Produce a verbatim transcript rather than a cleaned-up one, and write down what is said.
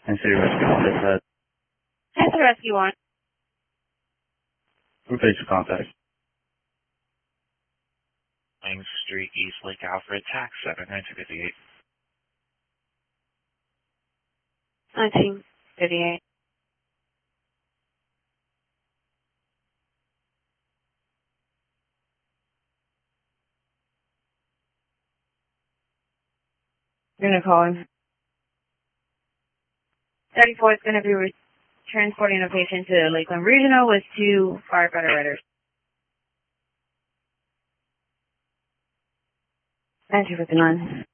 And City Rescue on this head. That's the rescue one. Replace your contact. Main Street, East Lake Alfred, tax seven, nineteen fifty-eight. nineteen fifty-eight. You're going to call him. thirty-four is going to be re- transporting a patient to Lakeland Regional with two firefighter riders. nineteen fifty-nine.